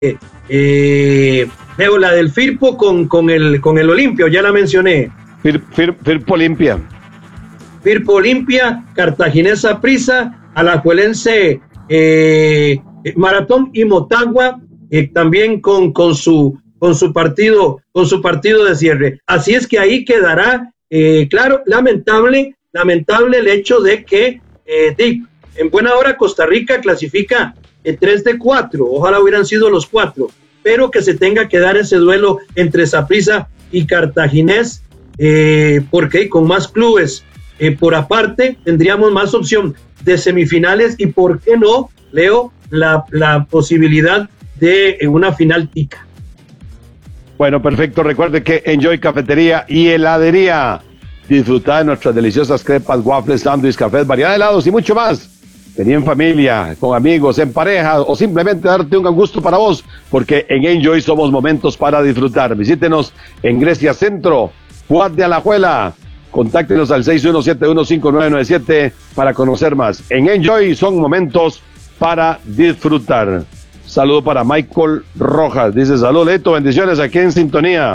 Veo la del Firpo con el Olimpia, ya la mencioné. Firpo Olimpia. Firpo Olimpia, Cartaginés Saprissa, Alajuelense Maratón y Motagua, también con su partido de cierre. Así es que ahí quedará claro, lamentable el hecho de que en buena hora Costa Rica clasifica 3 de 4, ojalá hubieran sido los 4, pero que se tenga que dar ese duelo entre Saprissa y Cartaginés, porque con más clubes por aparte tendríamos más opción de semifinales y por qué no, Leo, la posibilidad de una final tica. Bueno, perfecto. Recuerde que Enjoy Cafetería y Heladería. Disfrutar de nuestras deliciosas crepas, waffles, sándwiches, cafés, variedad de helados y mucho más. Vení en familia, con amigos, en pareja o simplemente darte un gusto para vos, porque en Enjoy somos momentos para disfrutar. Visítenos en Grecia Centro, Puad de Alajuela. Contáctenos al 61715997 para conocer más. En Enjoy son momentos para disfrutar. Saludo para Michael Rojas. Dice, salud, Leito, bendiciones aquí en sintonía.